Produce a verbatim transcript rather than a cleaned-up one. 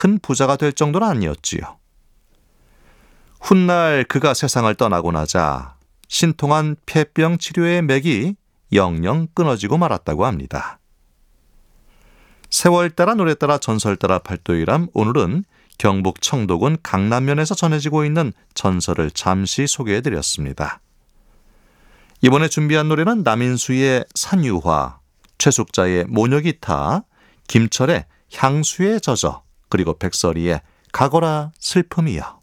큰 부자가 될 정도는 아니었지요. 훗날 그가 세상을 떠나고 나자 신통한 폐병 치료의 맥이 영영 끊어지고 말았다고 합니다. 세월 따라 노래 따라 전설 따라 팔도일람, 오늘은 경북 청도군 강남면에서 전해지고 있는 전설을 잠시 소개해드렸습니다. 이번에 준비한 노래는 남인수의 산유화, 최숙자의 모녀기타, 김철의 향수에 젖어, 그리고 백설이의 가거라 슬픔이여.